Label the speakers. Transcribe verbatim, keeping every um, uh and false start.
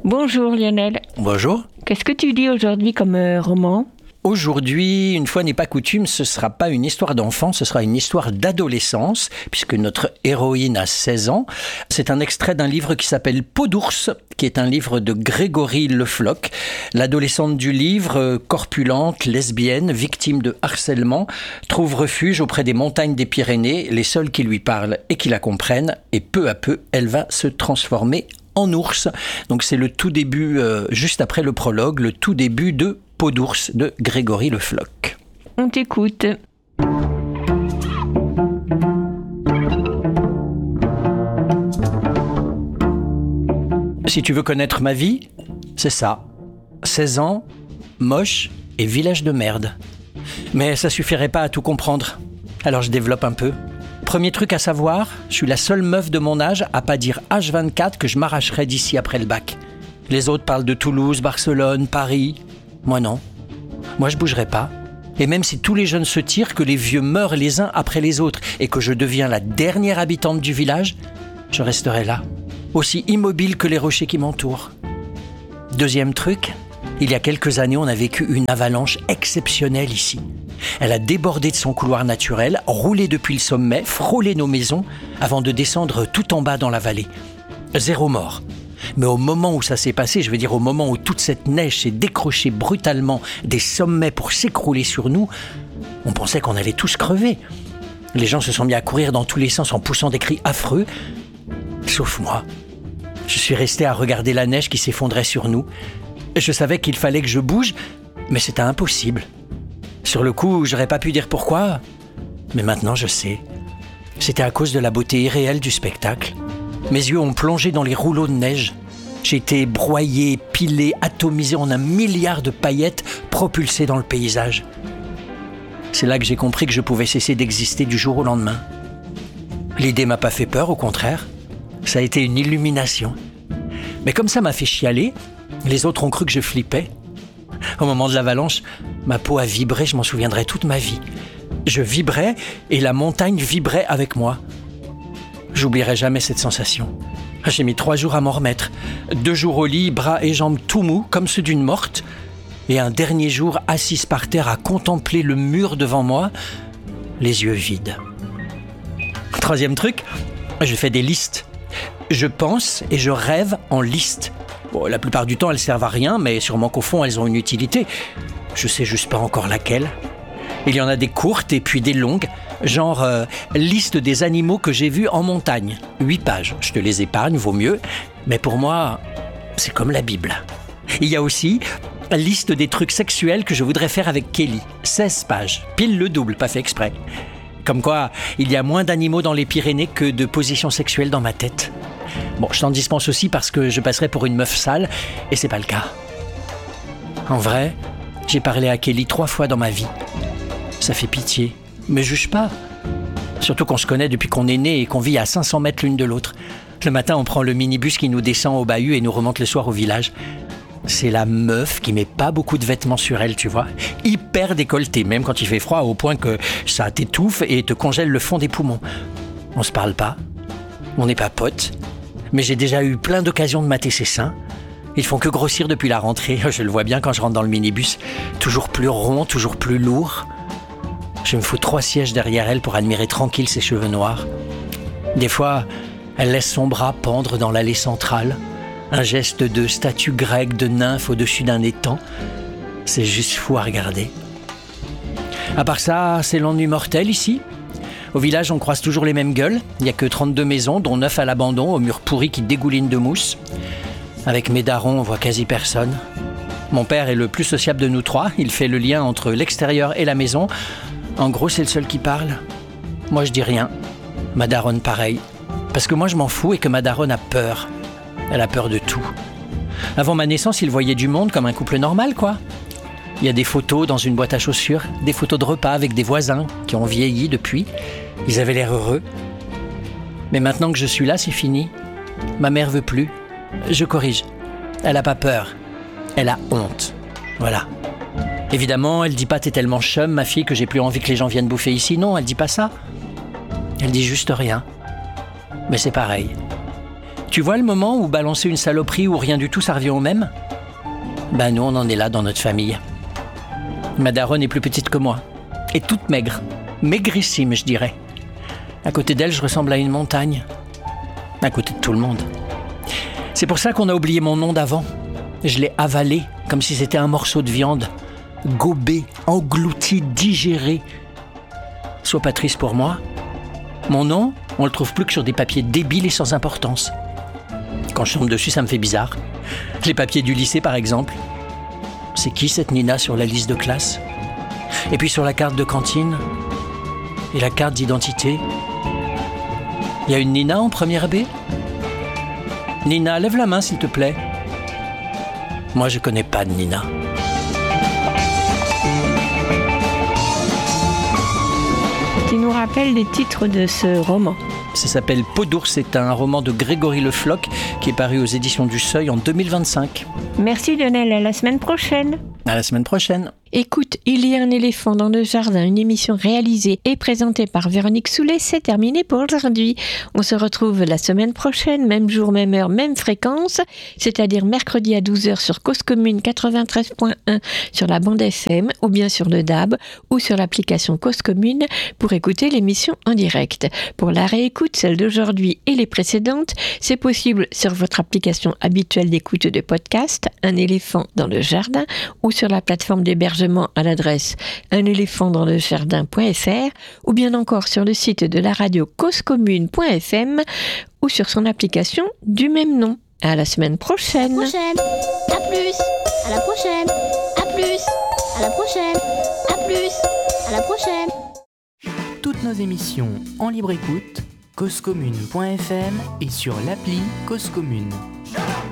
Speaker 1: Bonjour Lionel.
Speaker 2: Bonjour.
Speaker 1: Qu'est-ce que tu lis aujourd'hui comme euh, roman ?
Speaker 2: Aujourd'hui, une fois n'est pas coutume, ce ne sera pas une histoire d'enfant, ce sera une histoire d'adolescence, puisque notre héroïne a seize ans. C'est un extrait d'un livre qui s'appelle Peau d'ours, qui est un livre de Grégory Le Floch. L'adolescente du livre, corpulente, lesbienne, victime de harcèlement, trouve refuge auprès des montagnes des Pyrénées, les seules qui lui parlent et qui la comprennent, et peu à peu, elle va se transformer en ours. Donc c'est le tout début, euh, juste après le prologue, le tout début de Peau d'ours de Grégory Le Floch.
Speaker 1: On t'écoute.
Speaker 2: Si tu veux connaître ma vie, c'est ça. seize ans, moche et village de merde. Mais ça suffirait pas à tout comprendre. Alors je développe un peu. Premier truc à savoir, je suis la seule meuf de mon âge à pas dire H vingt-quatre que je m'arracherai d'ici après le bac. Les autres parlent de Toulouse, Barcelone, Paris. Moi non. Moi je bougerai pas. Et même si tous les jeunes se tirent, que les vieux meurent les uns après les autres et que je deviens la dernière habitante du village, je resterai là, aussi immobile que les rochers qui m'entourent. Deuxième truc, il y a quelques années, on a vécu une avalanche exceptionnelle ici. Elle a débordé de son couloir naturel, roulé depuis le sommet, frôlé nos maisons, avant de descendre tout en bas dans la vallée. Zéro mort. Mais au moment où ça s'est passé, je veux dire au moment où toute cette neige s'est décrochée brutalement des sommets pour s'écrouler sur nous, on pensait qu'on allait tous crever. Les gens se sont mis à courir dans tous les sens en poussant des cris affreux, sauf moi. Je suis resté à regarder la neige qui s'effondrait sur nous. Je savais qu'il fallait que je bouge, mais c'était impossible. Sur le coup, j'aurais pas pu dire pourquoi, mais maintenant je sais. C'était à cause de la beauté irréelle du spectacle. Mes yeux ont plongé dans les rouleaux de neige. J'ai été broyé, pilé, atomisé en un milliard de paillettes propulsées dans le paysage. C'est là que j'ai compris que je pouvais cesser d'exister du jour au lendemain. L'idée m'a pas fait peur, au contraire. Ça a été une illumination. Mais comme ça m'a fait chialer, les autres ont cru que je flippais. Au moment de l'avalanche, ma peau a vibré, je m'en souviendrai toute ma vie. Je vibrais et la montagne vibrait avec moi. J'oublierai jamais cette sensation. J'ai mis trois jours à m'en remettre. Deux jours au lit, bras et jambes tout mous, comme ceux d'une morte. Et un dernier jour assise par terre à contempler le mur devant moi, les yeux vides. Troisième truc, je fais des listes. Je pense et je rêve en listes. Bon, la plupart du temps, elles servent à rien, mais sûrement qu'au fond, elles ont une utilité. Je sais juste pas encore laquelle. Il y en a des courtes et puis des longues, genre euh, liste des animaux que j'ai vus en montagne. Huit pages, je te les épargne, vaut mieux. Mais pour moi, c'est comme la Bible. Il y a aussi liste des trucs sexuels que je voudrais faire avec Kelly. seize pages, pile le double, pas fait exprès. Comme quoi, il y a moins d'animaux dans les Pyrénées que de positions sexuelles dans ma tête. Bon, je t'en dispense aussi parce que je passerai pour une meuf sale, et c'est pas le cas. En vrai, j'ai parlé à Kelly trois fois dans ma vie. Ça fait pitié, mais juge pas. Surtout qu'on se connaît depuis qu'on est né et qu'on vit à cinq cents mètres l'une de l'autre. Le matin, on prend le minibus qui nous descend au bahut et nous remonte le soir au village. C'est la meuf qui met pas beaucoup de vêtements sur elle, tu vois. Hyper décolletée, même quand il fait froid, au point que ça t'étouffe et te congèle le fond des poumons. On se parle pas, on n'est pas potes, mais j'ai déjà eu plein d'occasions de mater ses seins. Ils font que grossir depuis la rentrée, je le vois bien quand je rentre dans le minibus. Toujours plus rond, toujours plus lourd. Je me fous trois sièges derrière elle pour admirer tranquille ses cheveux noirs. Des fois, elle laisse son bras pendre dans l'allée centrale. Un geste de statue grecque de nymphe au-dessus d'un étang. C'est juste fou à regarder. À part ça, c'est l'ennui mortel ici. Au village, on croise toujours les mêmes gueules. Il n'y a que trente-deux maisons, dont neuf à l'abandon, aux murs pourris qui dégoulinent de mousse. Avec mes darons, on voit quasi personne. Mon père est le plus sociable de nous trois. Il fait le lien entre l'extérieur et la maison. En gros, c'est le seul qui parle. Moi, je dis rien. Ma daronne, pareil. Parce que moi, je m'en fous et que ma daronne a peur. Elle a peur de tout. Avant ma naissance, ils voyaient du monde comme un couple normal, quoi. Il y a des photos dans une boîte à chaussures, des photos de repas avec des voisins qui ont vieilli depuis. Ils avaient l'air heureux. Mais maintenant que je suis là, c'est fini. Ma mère veut plus. Je corrige. Elle a pas peur. Elle a honte. Voilà. Évidemment, elle dit pas « t'es tellement chum, ma fille, que j'ai plus envie que les gens viennent bouffer ici ». Non, elle dit pas ça. Elle dit juste rien. Mais c'est pareil. Tu vois le moment où balancer une saloperie ou rien du tout, ça revient au même ? Ben nous, on en est là dans notre famille. Ma daronne est plus petite que moi. Et toute maigre. Maigrissime, je dirais. À côté d'elle, je ressemble à une montagne. À côté de tout le monde. C'est pour ça qu'on a oublié mon nom d'avant. Je l'ai avalé, comme si c'était un morceau de viande. Gobé, englouti, digéré. Sois pas triste pour moi. Mon nom, on le trouve plus que sur des papiers débiles et sans importance. Quand je tombe dessus, ça me fait bizarre. Les papiers du lycée, par exemple. C'est qui cette Nina sur la liste de classe ? Et puis sur la carte de cantine ? Et la carte d'identité ? Il y a une Nina en première B ? Nina, lève la main s'il te plaît. Moi, je connais pas de Nina.
Speaker 1: Tu nous rappelles les titres de ce roman ?
Speaker 2: Ça s'appelle Peau d'ours, c'est un roman de Grégory Le Floch qui est paru aux éditions du Seuil en deux mille vingt-cinq.
Speaker 1: Merci Lionel, à la semaine prochaine.
Speaker 2: À la semaine prochaine.
Speaker 1: Écoute, il y a un éléphant dans le jardin, une émission réalisée et présentée par Véronique Soulet, c'est terminé pour aujourd'hui. On se retrouve la semaine prochaine, même jour, même heure, même fréquence, c'est-à-dire mercredi à douze heures sur Cause Commune quatre-vingt-treize point un sur la bande F M ou bien sur le D A B ou sur l'application Cause Commune pour écouter l'émission en direct. Pour la réécoute, celle d'aujourd'hui et les précédentes, c'est possible sur votre application habituelle d'écoute de podcast, Un éléphant dans le jardin, ou sur la plateforme d'hébergement à l'adresse un éléphant dans le jardin point f r ou bien encore sur le site de la radio cause commune point f m ou sur son application du même nom. À la semaine prochaine.
Speaker 3: À la prochaine. À plus. À la prochaine. À plus. À la prochaine. À plus. À la prochaine.
Speaker 4: Toutes nos émissions en libre écoute, cause commune point f m et sur l'appli Cause Commune.